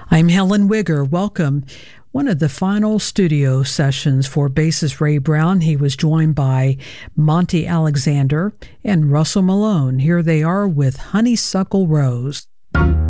I'm Helen Wigger. Welcome. One of the final studio sessions for bassist Ray Brown. He was joined by Monty Alexander and Russell Malone. Here they are with Honeysuckle Rose.